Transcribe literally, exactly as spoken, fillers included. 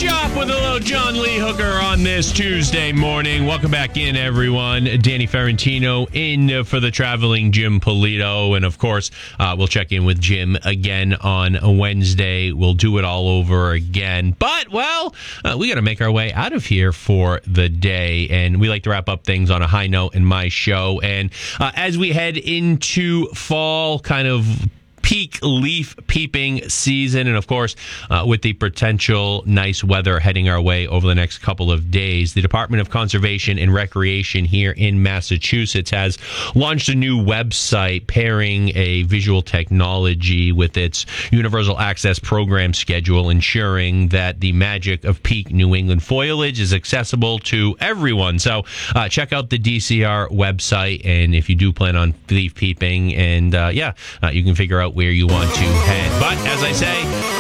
Shop with a little John Lee Hooker on this Tuesday morning. Welcome back in, everyone. Danny Ferrantino in for the traveling Jim Polito. And, of course, uh, we'll check in with Jim again on a Wednesday. We'll do it all over again. But, well, uh, we got to make our way out of here for the day. And we like to wrap up things on a high note in my show. And uh, as we head into fall, kind of peak leaf peeping season, and of course uh, with the potential nice weather heading our way over the next couple of days, the Department of Conservation and Recreation here in Massachusetts has launched a new website pairing a visual technology with its universal access program schedule, ensuring that the magic of peak New England foliage is accessible to everyone. So uh, check out the D C R website, and if you do plan on leaf peeping, and uh, yeah uh, you can figure out where you want to head. But as I say,